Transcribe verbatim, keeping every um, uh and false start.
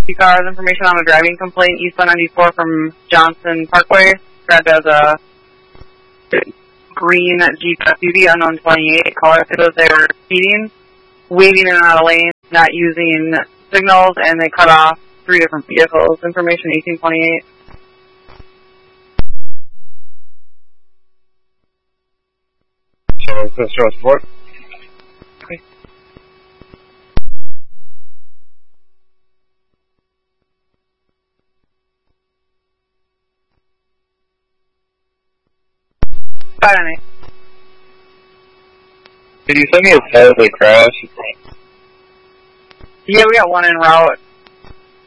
You got information on a driving complaint, East one ninety-four from Johnson Parkway, described as a green Jeep S U V, unknown twenty-eight. Caller said they were speeding, weaving in and out of lanes, not using signals, and they cut off three different vehicles. Information eighteen twenty-eight. So, this is what? Okay. Bye, mate. Did you send me a text that crashed? Yeah, we got one en route.